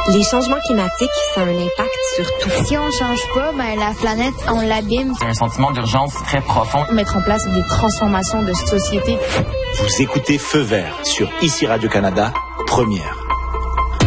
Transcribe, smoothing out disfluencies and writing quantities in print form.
Les changements climatiques, ça a un impact sur tout. Si on ne change pas, la planète, on l'abîme. Il y a un sentiment d'urgence très profond. Mettre en place des transformations de société. Vous écoutez Feu vert sur ICI Radio-Canada, première.